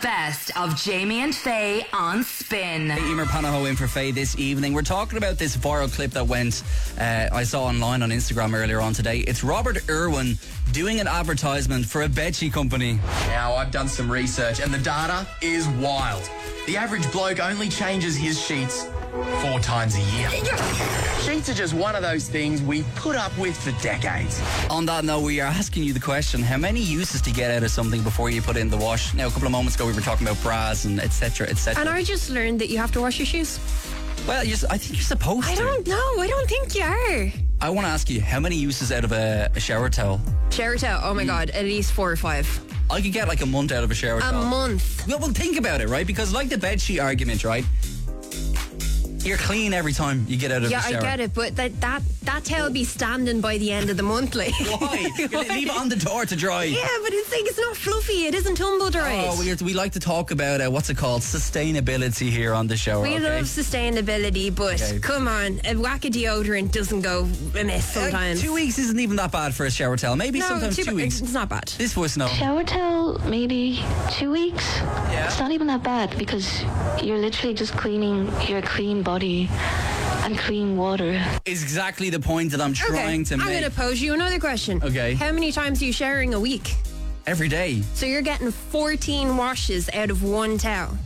best of Jamie and Faye on Spin. Emer Panaho in for Faye this evening. We're talking about this viral clip that went, I saw online on Instagram earlier on today. It's Robert Irwin doing an advertisement for a bedsheet company. Now, I've done some research and the data is wild. The average bloke only changes his sheets 4 times a year. Sheets are just one of those things we put up with for decades. On that note, we are asking you the question, how many uses do you get out of something before you put it in the wash? Now, a couple of moments ago we were talking about bras and etc, etc. And I just learned that you have to wash your shoes. Well, I think you're supposed to. I don't know. I don't think you are. I want to ask you, how many uses out of a shower towel? Shower towel? Oh my God, at least 4 or 5. I could get like a month out of a shower towel. A month? Well, think about it, right? Because like the bedsheet argument, right? You're clean every time you get out of the shower. Yeah, I get it, but that towel be standing by the end of the month, like. Why? Leave it on the door to dry. Yeah, but it's like, it's not fluffy. It isn't tumble dried. Oh, we like to talk about, what's it called? Sustainability here on the show. We love sustainability, but come on, a whack of deodorant doesn't go amiss sometimes. 2 weeks isn't even that bad for a shower towel. Maybe sometimes 2 weeks. It's not bad. This was no. Shower towel, maybe 2 weeks. Yeah. It's not even that bad because you're literally just cleaning your clean body and clean water. Is exactly the point that I'm trying to make. I'm going to pose you another question. Okay. How many times are you showering a week? Every day. So you're getting 14 washes out of one towel.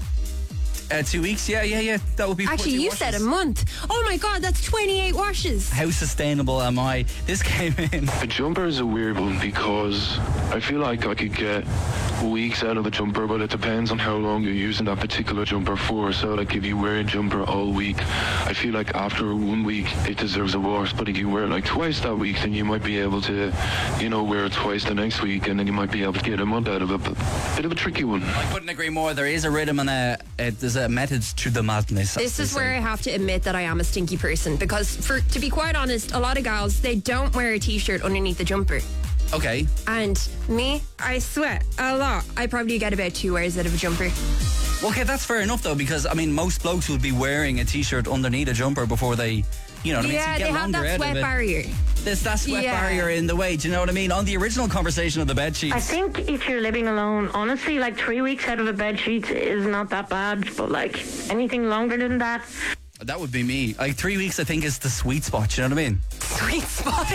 2 weeks, yeah. That would be 14 Actually, you washes. said a month. Oh my God, that's 28 washes. How sustainable am I? This came in. A jumper is a weird one because I feel like I could get weeks out of a jumper, but it depends on how long you're using that particular jumper for. So like if you wear a jumper all week, I feel like after 1 week it deserves a wash, but if you wear it like twice that week, then you might be able to, wear it twice the next week, and then you might be able to get a month out of it. But bit of a tricky one. I couldn't agree more. There is a rhythm and there's a method to the madness. This is where I have to admit that I am a stinky person, because to be quite honest, a lot of gals, they don't wear a t-shirt underneath the jumper. Okay. And me, I sweat a lot. I probably get about 2 hours out of a jumper. Okay, that's fair enough though, because I mean most blokes would be wearing a t-shirt underneath a jumper before they, you know what I mean? Yeah, so they have that sweat barrier. There's that sweat barrier in the way, do you know what I mean? On the original conversation of the bed sheets. I think if you're living alone, honestly, like 3 weeks out of a bed sheet is not that bad, but like anything longer than that. That would be me. Like 3 weeks I think is the sweet spot, you know what I mean? Sweet spot.